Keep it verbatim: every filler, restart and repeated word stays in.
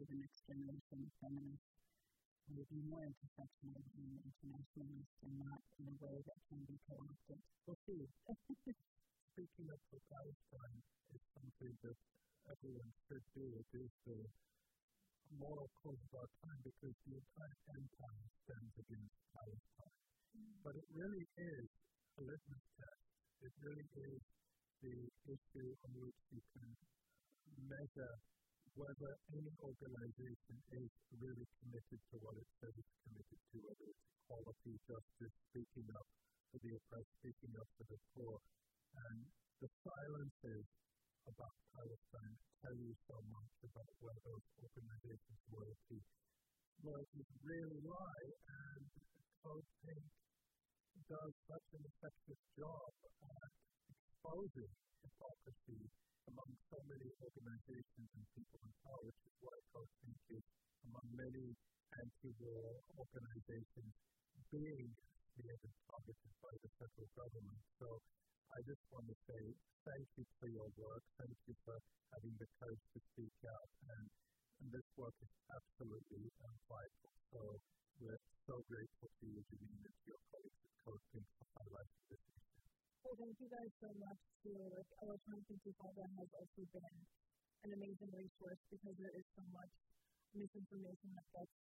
the next generation of feminists will be more intersectional and internationalist and not in a way that can be co-opted. We'll see. Speaking of Palestine, it's something that everyone should do. It is the moral cause of our time because the entire empire stands against Palestine. Mm. But it really is a litmus test. It really is the issue on which you can measure whether any organization is really committed to what it says it's committed to, whether it's equality, justice, speaking up for the oppressed, speaking up for the poor. And the silences about Palestine tell you so much about where those organizations' loyalty, loyalties really lie. And Code Pink does such an effective job at exposing hypocrisy among so many organizations and people in power, which is why Code Pink is among many anti-war organizations being smeared and targeted by the federal government. So I just want to say thank you for your work, thank you for having the courage to speak out, and, and this work is absolutely um, vital. So we're so grateful to you, Janine, and to your colleagues at Code Pink for highlighting this issue. Well, thank you guys so much too. Like, Electronic Intifada has also been an amazing resource because there is so much misinformation that gets